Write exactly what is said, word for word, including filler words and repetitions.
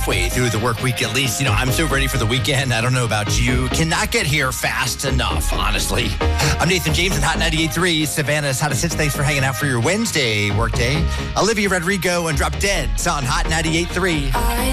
halfway through the work week at least. You know, I'm so ready for the weekend. I don't know about you. Cannot get here fast enough, honestly. I'm Nathan James at Hot ninety-eight point three, Savannah's Hottest Hits. Thanks for hanging out for your Wednesday workday. Olivia Rodrigo and Drop Dead on Hot ninety-eight point three.